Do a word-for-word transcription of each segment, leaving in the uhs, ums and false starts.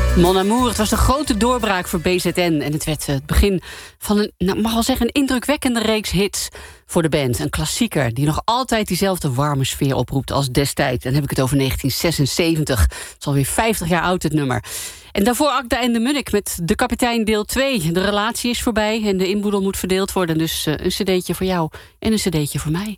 Mon Amour, het was de grote doorbraak voor B Z N. En het werd het begin van een, nou, mag wel zeggen, een indrukwekkende reeks hits voor de band. Een klassieker die nog altijd diezelfde warme sfeer oproept als destijds. Dan heb ik het over negentien zesenzeventig. Het is alweer vijftig jaar oud, het nummer. En daarvoor Akda en de Munnik met De Kapitein deel twee. De relatie is voorbij en de inboedel moet verdeeld worden. Dus uh, een cd'tje voor jou en een cd'tje voor mij.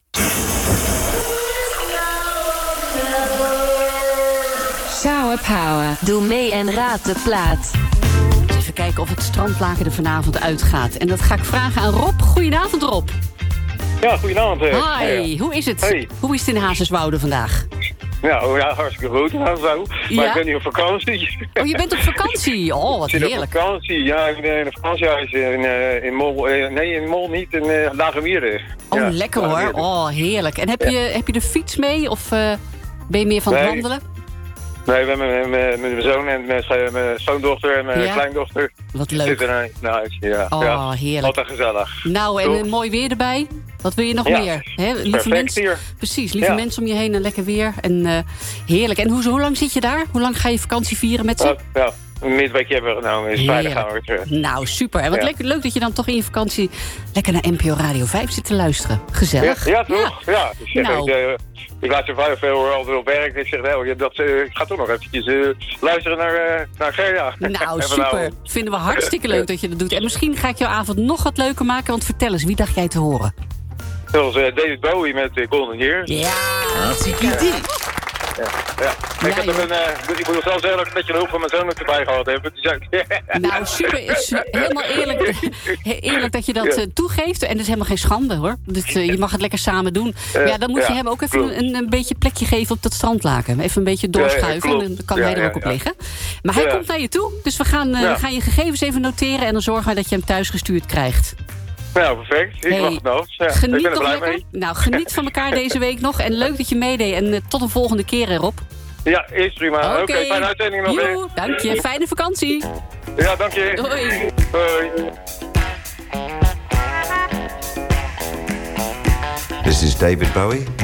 Shower Power. Doe mee en raad de plaat. Even kijken of het strandlaken er vanavond uitgaat. En dat ga ik vragen aan Rob. Goedenavond, Rob. Ja, goedenavond. Uh, Hi, ja. Hoe is het? Hey. Hoe is het in Hazerswoude vandaag? Ja, oh ja, hartstikke goed. Nou, zo. Maar Ja? ik ben hier op vakantie. Oh, je bent op vakantie. Oh, wat Ik zit op heerlijk. vakantie, ja, in, in een vakantiehuis in, uh, in Mol. Uh, nee, in Mol niet, in uh, Lagewieren. Oh, ja, lekker hoor. Lagewieren. Oh, heerlijk. En heb je, heb je de fiets mee of uh, ben je meer van het Nee. wandelen? Nee, we hebben met mijn zoon en mijn mijn schoondochter en mijn Ja? kleindochter. Wat Zitten leuk. er naar huis, ja. Oh, ja. heerlijk. Altijd gezellig. Nou, en Toch? een mooi weer erbij. Wat wil je nog Ja, meer? Hè, lieve perfect mensen, hier. precies, lieve Ja. mensen om je heen en lekker weer. En uh, heerlijk. En hoe, hoe lang zit je daar? Hoe lang ga je vakantie vieren met ze? Ja, ja, een midweekje hebben we genomen. Dus vrijdag Heerlijk. gaan we weer terug. Nou, super. En wat Ja. leuk, leuk dat je dan toch in je vakantie lekker naar N P O Radio vijf zit te luisteren. Ja, Gezellig. ja, toch? Ja. Dus, ja, Nou. ik, uh, ik laat ze veel, veel altijd op werk. Ik zeg, nou, dat, uh, ik ga toch nog eventjes uh, luisteren naar, uh, naar Gerda. Nou, Even super. nou. Vinden we hartstikke leuk dat je dat doet. En misschien ga ik jouw avond nog wat leuker maken. Want vertel eens, wie dacht jij te horen? Zoals uh, David Bowie met uh, Golden Years. Ja, hartstikke Ja. Ja. Ja, ik, heb joh. er een, uh, ik moet nog wel zeggen dat ik een beetje de hulp van mijn zoon erbij gehad heb. Dus, uh, Nou, super. Is helemaal eerlijk, eerlijk dat je dat Ja. uh, toegeeft. En dat is helemaal geen schande, hoor. Dus uh, je mag het lekker samen doen. Maar ja, dan moet je ja, hem ook even klopt. een, een beetje plekje geven op dat strandlaken. Even een beetje doorschuiven. Ja, ja, en dan kan klopt. hij er Ja, ook op ja, ja. liggen. Maar hij Ja. komt naar je toe. Dus we gaan, uh, Ja. we gaan je gegevens even noteren. En dan zorgen we dat je hem thuis gestuurd krijgt. nou, perfect. Ik Hey, wacht nog. Ja, ik Geniet ben er nog blij lekker. mee. Nou, geniet van elkaar deze week nog. En leuk dat je meedeed. En uh, tot een volgende keer, hè, Rob. Ja, is prima. Oké, Oké. fijne uitzending nog. hè. Joe, dank je. Fijne vakantie. Ja, dank je. Doei. Hoi. This is David Bowie.